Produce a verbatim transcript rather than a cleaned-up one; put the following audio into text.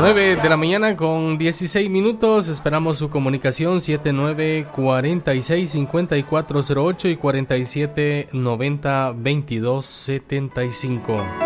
nueve de la mañana con dieciséis minutos. Esperamos su comunicación siete nueve cuatro seis cinco cuatro cero ocho y cuarenta y siete noventa veintidós setenta y cinco.